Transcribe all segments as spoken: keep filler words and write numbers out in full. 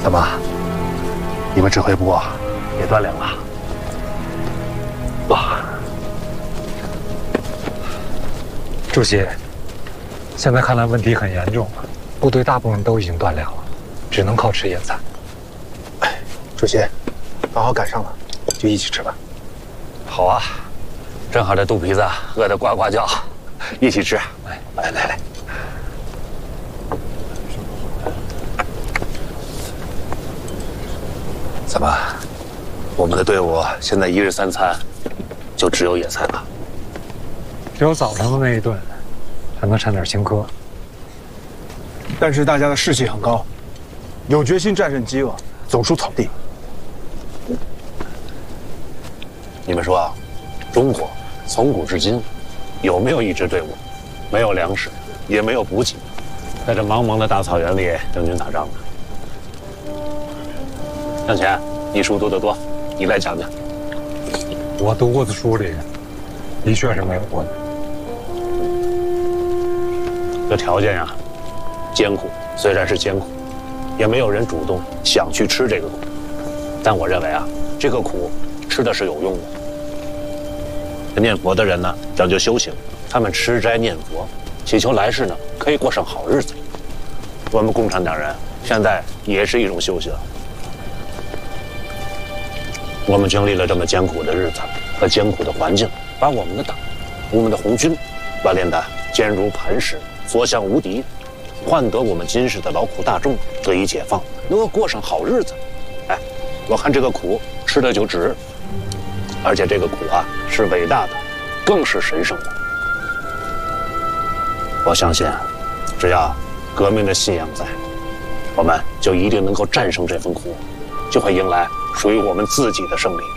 怎么，你们指挥部也断粮了？哇！ 主席，现在看来问题很严重，部队大部分都已经断粮了，只能靠吃野菜。 哎，主席，刚好赶上了，就一起吃吧。 好啊，正好这肚皮子饿得呱呱叫，一起吃。来来来来。 怎么，我们的队伍现在一日三餐就只有野菜了？ 只有早上的那一顿，还能掺点青稞。 但是大家的士气很高，有决心战胜饥饿，走出草地。 你们说啊，中国从古至今有没有一支队伍没有粮食，也没有补给，在这茫茫的大草原里征军打仗的？ 向前，你书读得多，你来讲讲。 我读过的书里，的确是没有过的。 这条件呀，艰苦，虽然是艰苦，也没有人主动想去吃这个苦。但我认为啊，这个苦吃的是有用的。这念佛的人呢，讲究修行，他们吃斋念佛，祈求来世呢可以过上好日子。我们共产党人现在也是一种修行。 我们经历了这么艰苦的日子和艰苦的环境，把我们的党、我们的红军锻炼得坚如磐石、所向无敌，换得我们今世的劳苦大众得以解放，能够过上好日子。哎，我看这个苦吃的就值，而且这个苦啊是伟大的，更是神圣的。我相信，只要革命的信仰在，我们就一定能够战胜这份苦，就会迎来 属于我们自己的胜利。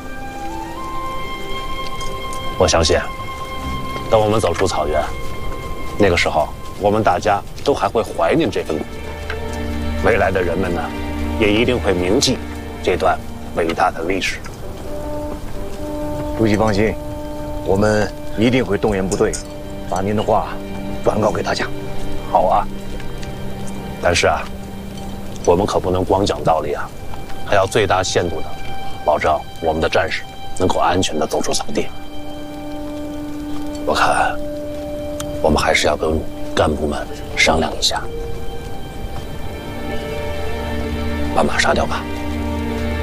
我相信，当我们走出草原，那个时候，我们大家都还会怀念这份苦。未来的人们呢，也一定会铭记这段伟大的历史。 主席放心，我们一定会动员部队，把您的话转告给大家。 好啊，但是啊，我们可不能光讲道理啊。 还要最大限度的保证我们的战士能够安全的走出草地。我看，我们还是要跟干部们商量一下，把马杀掉吧。